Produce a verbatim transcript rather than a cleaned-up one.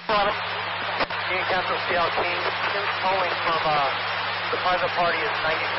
Union Council Seattle King, towing from uh, the private party is ninety-seven.